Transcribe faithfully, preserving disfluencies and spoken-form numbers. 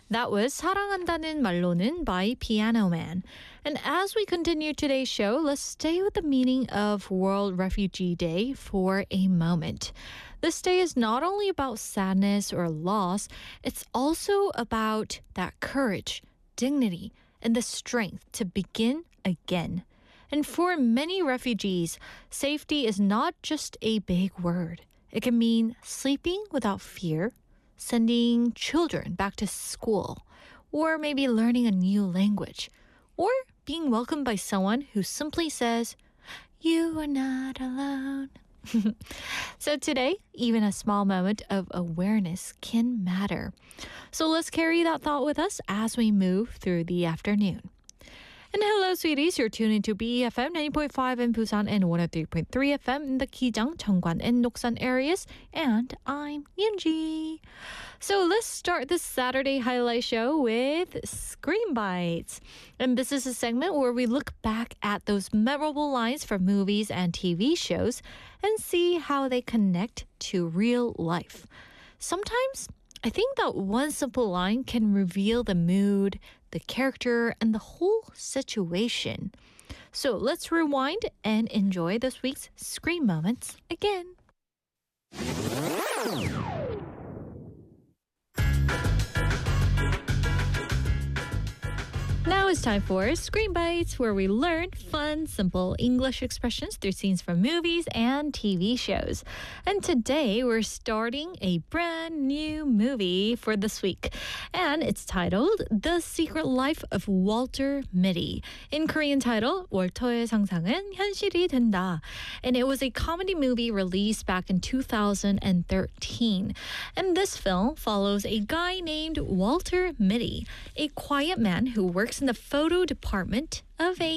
That was 사랑한다는 말로는 by Piano Man. And as we continue today's show, let's stay with the meaning of World Refugee Day for a moment. This day is not only about sadness or loss, it's also about that courage, dignity, and the strength to begin again. And for many refugees, safety is not just a big word. It can mean sleeping without fear, sending children back to school, or maybe learning a new language, or being welcomed by someone who simply says, "You are not alone." So today, even a small moment of awareness can matter. So let's carry that thought with us as we move through the afternoon. And hello, sweeties. You're tuning to B E F M ninety point five in Busan and one oh three point three F M in the Kijang, Cheongwan, and Noksan areas. And I'm Yunji. So let's start this Saturday highlight show with Screen Bites. And this is a segment where we look back at those memorable lines from movies and T V shows and see how they connect to real life. Sometimes I think that one simple line can reveal the mood, the character, and the whole situation. So let's rewind and enjoy this week's Screen Moments again. Now it's time for Screen Bites, where we learn fun, simple English expressions through scenes from movies and T V shows. And today we're starting a brand new movie for this week. And it's titled The Secret Life of Walter Mitty. In Korean title, 월터의 상상은 현실이 된다. And it was a comedy movie released back in two thousand thirteen. And this film follows a guy named Walter Mitty, a quiet man who works in the photo department of a